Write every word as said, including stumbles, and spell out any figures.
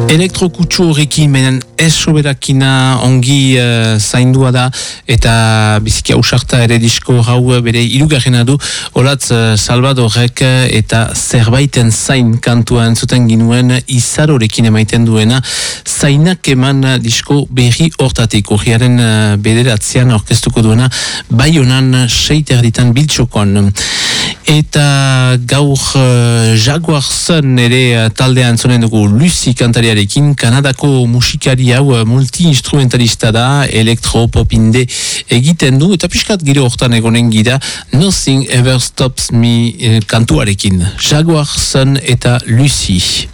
Elektrokutsu horrekin, menen ez soberakina ongi uh, zaindua da, eta biziki ausarta ere disko hau bere hirugarrena du, horatz uh, Salvadorek eta zerbaiten zain kantua entzuten ginuen izarorekin emaiten duena, zainak eman disko berri hortatik, urriaren uh, bederatzean orkestuko duena, bai honan seiterditan biltxokon. Eta gaur uh, Jaguarsen ere uh, taldea entzonen dugu Lucy kantariarekin, Kanadako musikari hau uh, multi-instrumentalista da, elektro-popinde egiten du, eta piskat gire hortan egonen gira Nothing Ever Stops Me uh, kantuarekin. Jaguarsen eta Lucy.